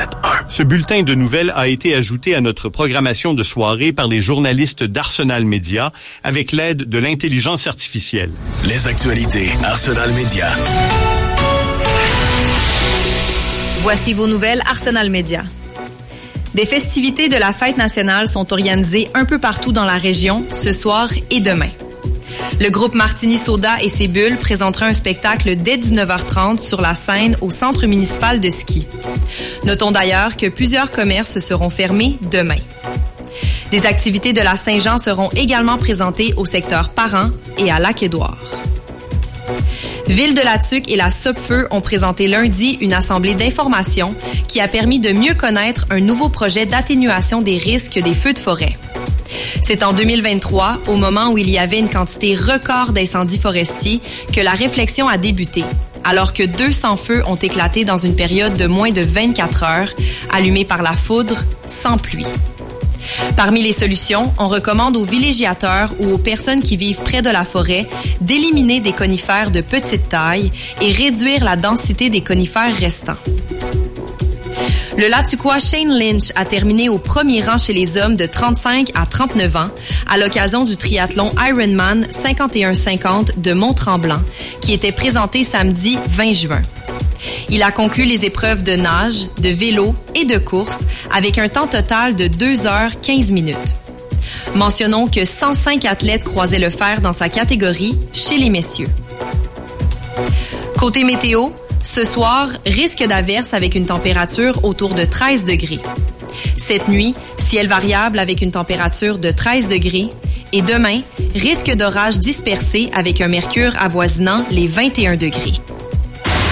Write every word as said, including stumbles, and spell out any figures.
sept un. Ce bulletin de nouvelles a été ajouté à notre programmation de soirée par les journalistes d'Arsenal Média avec l'aide de l'intelligence artificielle. Les actualités Arsenal Média. Voici vos nouvelles Arsenal Média. Des festivités de la Fête nationale sont organisées un peu partout dans la région, ce soir et demain. Le groupe Martini Soda et ses bulles présentera un spectacle dès dix-neuf heures trente sur la scène au centre municipal de ski. Notons d'ailleurs que plusieurs commerces seront fermés demain. Des activités de la Saint-Jean seront également présentées au secteur Parent et à Lac-Édouard. Ville-de-la-Tuque et la Sopfeu ont présenté lundi une assemblée d'information qui a permis de mieux connaître un nouveau projet d'atténuation des risques des feux de forêt. C'est en deux mille vingt-trois, au moment où il y avait une quantité record d'incendies forestiers, que la réflexion a débuté, alors que deux cents feux ont éclaté dans une période de moins de vingt-quatre heures, allumés par la foudre, sans pluie. Parmi les solutions, on recommande aux villégiateurs ou aux personnes qui vivent près de la forêt d'éliminer des conifères de petite taille et réduire la densité des conifères restants. Le Latuquois Shane Lynch a terminé au premier rang chez les hommes de trente-cinq à trente-neuf ans à l'occasion du triathlon Ironman cinquante et un cinquante de Mont-Tremblant qui était présenté samedi vingt juin. Il a conclu les épreuves de nage, de vélo et de course avec un temps total de deux heures quinze minutes. Mentionnons que cent cinq athlètes croisaient le fer dans sa catégorie chez les messieurs. Côté météo, ce soir, risque d'averse avec une température autour de treize degrés. Cette nuit, ciel variable avec une température de treize degrés. Et demain, risque d'orage dispersé avec un mercure avoisinant les vingt et un degrés.